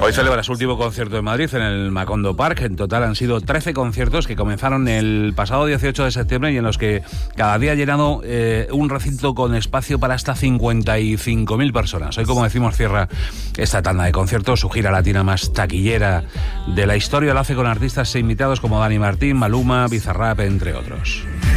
Hoy celebra su último concierto en Madrid, en el Macondo Park. En total han sido 13 conciertos que comenzaron el pasado 18 de septiembre y en los que cada día ha llenado un recinto con espacio para hasta 55.000 personas. Hoy, como decimos, cierra esta tanda de conciertos, su gira latina más taquillera de la historia. Lo hace con artistas invitados como Dani Martín, Maluma, Bizarrap, entre otros.